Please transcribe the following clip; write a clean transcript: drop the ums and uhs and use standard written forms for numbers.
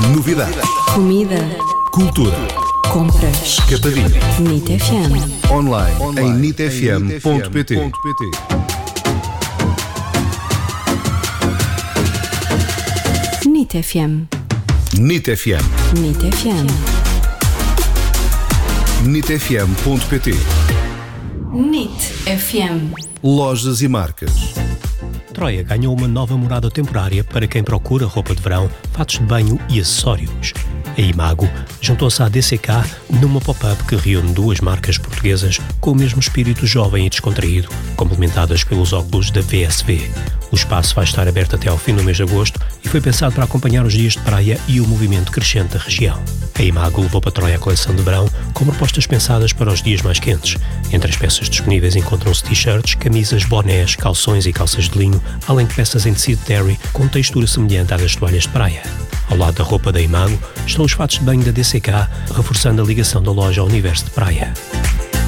Novidades. Comida. Cultura. Compras. Catarina. NIT FM. Online em nitfm.pt. NIT FM. NIT FM. NIT FM. nitfm.pt. NIT FM. Lojas e marcas. Troia ganhou uma nova morada temporária para quem procura roupa de verão, fatos de banho e acessórios. A Imago juntou-se à DCK numa pop-up que reúne duas marcas portuguesas com o mesmo espírito jovem e descontraído, complementadas pelos óculos da VSV. O espaço vai estar aberto até ao fim do mês de agosto e foi pensado para acompanhar os dias de praia e o movimento crescente da região. A Imago levou para Troia a coleção de verão com propostas pensadas para os dias mais quentes. Entre as peças disponíveis encontram-se t-shirts, camisas, bonés, calções e calças de linho, além de peças em tecido terry com textura semelhante à das toalhas de praia. Ao lado da roupa da Imago estão os fatos de banho da DCK, reforçando a ligação da loja ao universo de praia.